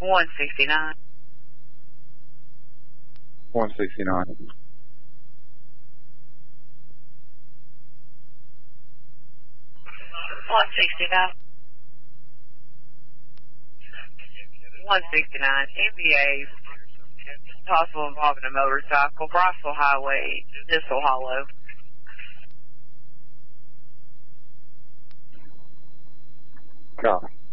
169. 169. 169. 169. NBA. Possible involving a motorcycle. Brosville Highway. Thistle Hollow. Copy.